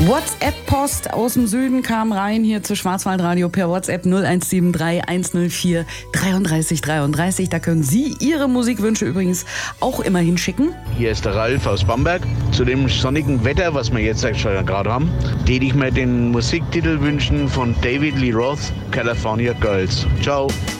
WhatsApp-Post aus dem Süden kam rein hier zu Schwarzwaldradio per WhatsApp 0173 104 33 33. Da können Sie Ihre Musikwünsche übrigens auch immer hinschicken. Hier ist der Ralf aus Bamberg. Zu dem sonnigen Wetter, was wir jetzt gerade haben, würde ich mir den Musiktitel wünschen von David Lee Roth, California Girls. Ciao.